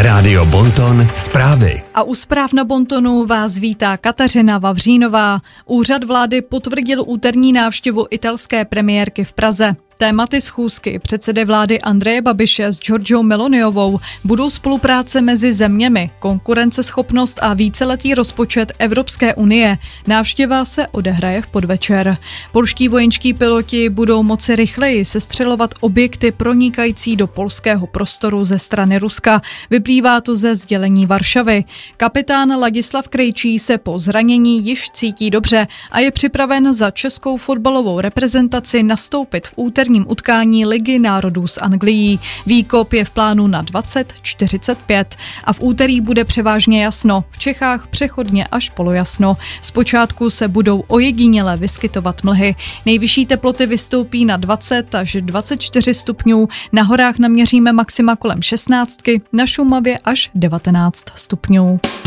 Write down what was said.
Rádio Bonton zprávy. A u zpráv na Bontonu vás vítá Kateřina Vavřínová. Úřad vlády potvrdil úterní návštěvu italské premiérky v Praze. Tématy schůzky předsedy vlády Andreje Babiše s Giorgiou Meloniovou budou spolupráce mezi zeměmi, konkurenceschopnost a víceletý rozpočet Evropské unie. Návštěva se odehraje v podvečer. Polští vojenští piloti budou moci rychleji sestřelovat objekty pronikající do polského prostoru ze strany Ruska. Vyplývá to ze sdělení Varšavy. Kapitán Ladislav Krejčí se po zranění již cítí dobře a je připraven za českou fotbalovou reprezentaci nastoupit v úterní utkání Ligy národů s Anglií. Výkop je v plánu na 20:45 a v úterý bude převážně jasno, v Čechách přechodně až polojasno. Zpočátku se budou ojediněle vyskytovat mlhy. Nejvyšší teploty vystoupí na 20 až 24 stupňů, na horách naměříme maxima kolem 16, na Šumavě až 19 stupňů.